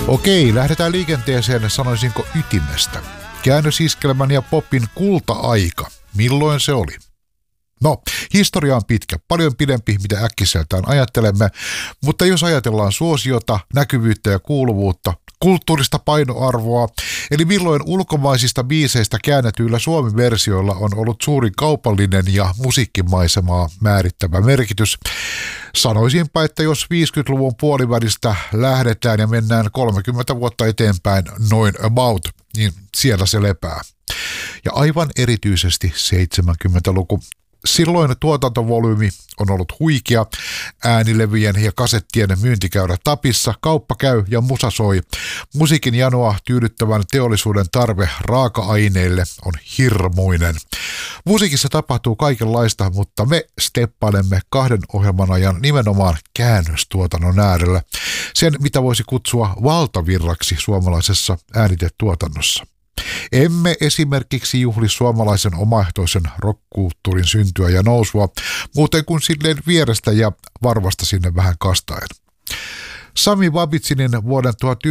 Okei, lähdetään liikenteeseen, sanoisinko ytimestä. Käännösiskelmän ja popin kulta-aika. Milloin se oli? No, historia on pitkä, paljon pidempi, mitä äkkiseltään ajattelemme, mutta jos ajatellaan suosiota, näkyvyyttä ja kuuluvuutta, kulttuurista painoarvoa, eli milloin ulkomaisista biiseistä käännetyillä suomi-versioilla on ollut suuri kaupallinen ja musiikkimaisemaa määrittävä merkitys. Sanoisinpa, että jos 50-luvun puolivälistä lähdetään ja mennään 30 vuotta eteenpäin noin about, niin siellä se lepää. Ja aivan erityisesti 70-luku. Silloin tuotantovolyymi on ollut huikea, äänilevyjen ja kasettien myyntikäyrä tapissa, kauppa käy ja musa soi. Musiikin janoa tyydyttävän teollisuuden tarve raaka-aineille on hirmuinen. Musiikissa tapahtuu kaikenlaista, mutta me steppailemme 2 ohjelman ajan nimenomaan käännöstuotannon äärellä. Sen, mitä voisi kutsua valtavirraksi suomalaisessa äänitetuotannossa. Emme esimerkiksi juhli suomalaisen omaehtoisen rock-kulttuurin syntyä ja nousua, muuten kuin silleen vierestä ja varvasta sinne vähän kastaen. Sami Babitsinin vuoden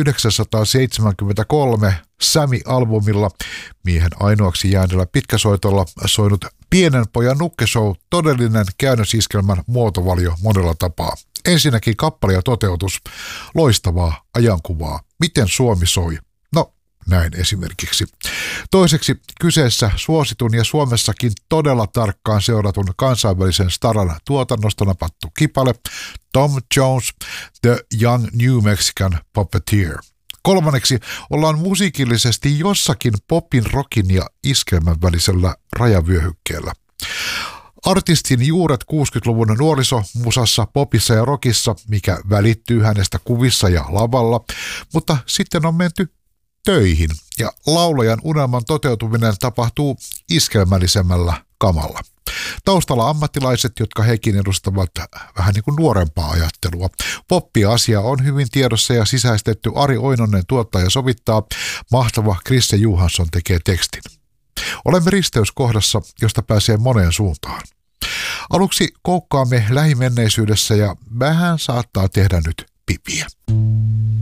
1973 Sami-albumilla miehen ainoaksi jääneellä pitkäsoitolla soinut Pienen pojan nukkeshow, todellinen käännösiskelmän muotovalio monella tapaa. Ensinnäkin kappale ja toteutus, loistavaa ajankuvaa, miten Suomi soi. Näin esimerkiksi. Toiseksi kyseessä suositun ja Suomessakin todella tarkkaan seuratun kansainvälisen staran tuotannosta napattu kipale Tom Jones, The Young New Mexican Puppeteer. Kolmanneksi ollaan musiikillisesti jossakin popin, rockin ja iskelmän välisellä rajavyöhykkeellä. Artistin juuret 60-luvun nuorisomusassa, popissa ja rockissa, mikä välittyy hänestä kuvissa ja lavalla, mutta sitten on menty töihin ja laulajan unelman toteutuminen tapahtuu iskelmällisemmällä kamalla. Taustalla ammattilaiset, jotka hekin edustavat vähän niin kuin nuorempaa ajattelua. Poppi-asia on hyvin tiedossa ja sisäistetty. Ari Oinonen tuottaa ja sovittaa. Mahtava Krisse Johansson tekee tekstin. Olemme risteyskohdassa, josta pääsee moneen suuntaan. Aluksi koukkaamme lähimenneisyydessä ja vähän saattaa tehdä nyt pipiä.